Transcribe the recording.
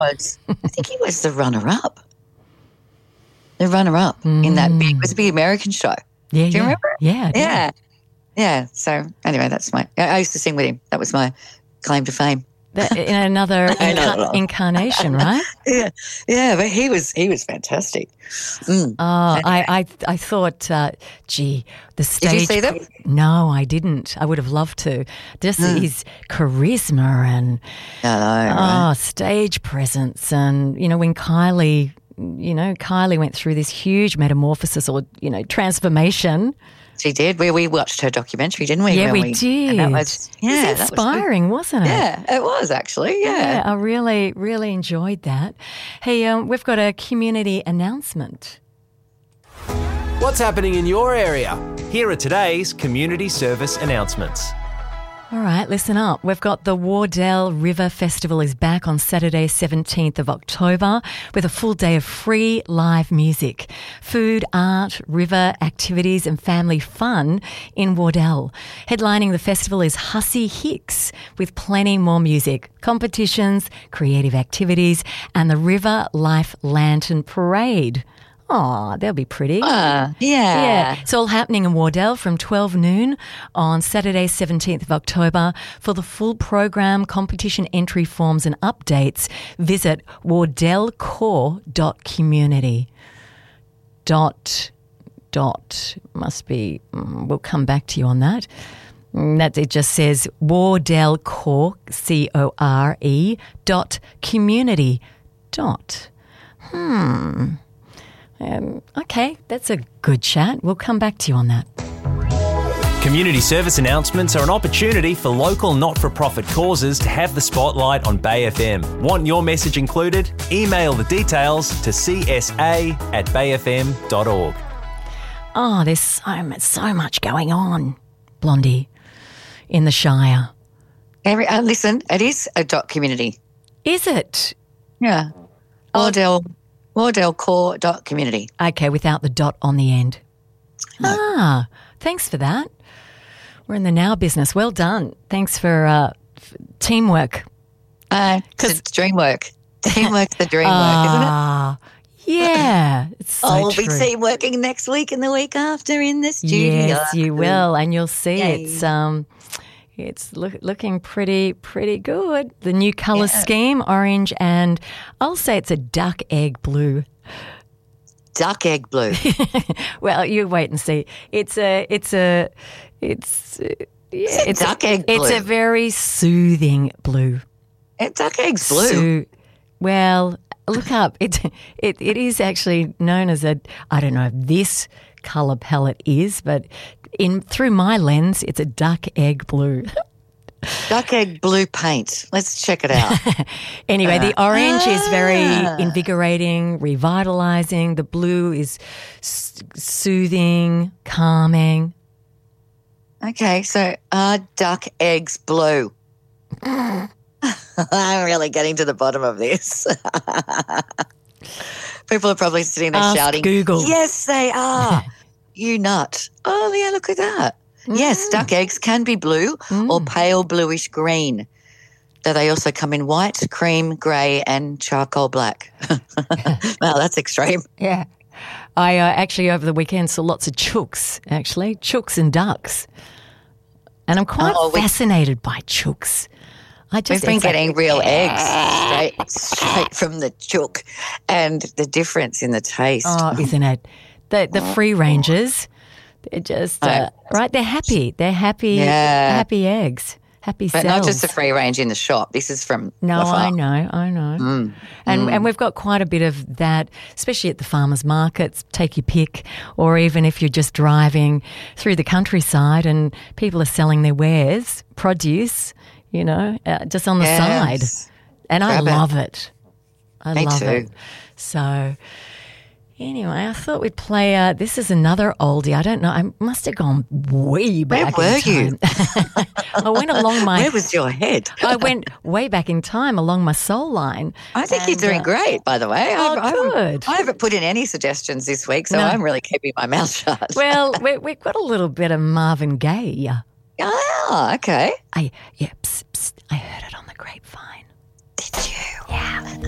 he was the runner-up. The runner-up in that big, it was a big American show. Yeah, Do you remember? Yeah. Yeah. Yeah. So anyway, I used to sing with him. That was my claim to fame. In another incarnation, right? Yeah, but he was fantastic. I thought, gee, the stage. Did you see them? No, I didn't. I would have loved to. Just his charisma and stage presence, and when Kylie went through this huge metamorphosis or transformation. She did. We watched her documentary, didn't we? Yeah, we did. And that was inspiring, wasn't it? Yeah, it was actually. Yeah, I really, really enjoyed that. Hey, we've got a community announcement. What's happening in your area? Here are today's community service announcements. All right, listen up. We've got the Wardell River Festival is back on Saturday, 17th of October with a full day of free live music, food, art, river activities and family fun in Wardell. Headlining the festival is Hussey Hicks with plenty more music, competitions, creative activities and the River Life Lantern Parade. Oh, they'll be pretty. Yeah. It's all happening in Wardell from 12 noon on Saturday, 17th of October. For the full program, competition entry forms and updates, visit wardellcore.community. Must be, we'll come back to you on that. It just says Wardellcore, CORE, .community. Okay, that's a good chat. We'll come back to you on that. Community service announcements are an opportunity for local not-for-profit causes to have the spotlight on Bay FM. Want your message included? Email the details to csa@bayfm.org. Oh, there's so much going on, Blondie, in the Shire. Listen, it is a .community. Is it? Yeah. Wardellcore.community. Okay, without the dot on the end. No. Thanks for that. We're in the now business. Well done. Thanks for teamwork. It's dreamwork. Teamwork's the dream work, isn't it? Yeah. It's so we'll true. be team working next week and the week after in the studio. Yes, you will, and you'll see it's looking pretty good. The new colour scheme, orange, and I'll say it's a duck egg blue. Duck egg blue. Well, you wait and see. It's a duck egg blue. It's a very soothing blue. Duck egg's blue. Well, look up. It is actually known as I don't know if this colour palette is, but through my lens, it's a duck egg blue. Duck egg blue paint. Let's check it out. Anyway, the orange is very invigorating, revitalising. The blue is soothing, calming. Okay, so duck eggs blue? I'm really getting to the bottom of this. People are probably sitting there shouting, Google. Yes, they are. You nut. Oh, yeah, look at that. Yes, duck eggs can be blue or pale bluish green. Though they also come in white, cream, grey and charcoal black. Well, that's extreme. Yeah. I actually over the weekend saw lots of chooks and ducks. And I'm quite fascinated by chooks. We've been getting real eggs straight from the chook, and the difference in the taste. Oh, isn't it? The free rangers, they're just, right, they're happy. They're happy, happy eggs, happy cells. But not just the free range in the shop. This is from the farm. I know. And we've got quite a bit of that, especially at the farmers markets, take your pick, or even if you're just driving through the countryside and people are selling their wares, produce, just on the side. And I love it. I love it. So anyway, I thought we'd play, this is another oldie. I don't know. I must have gone way back Where were in time. You? I went along my... Where was your head? I went way back in time along my soul line. I think you're doing great, by the way. Good. I haven't put in any suggestions this week, so I'm really keeping my mouth shut. Well, we've got a little bit of Marvin Gaye. Oh, okay. Psst, I heard it on the grapevine. Did you? Yeah.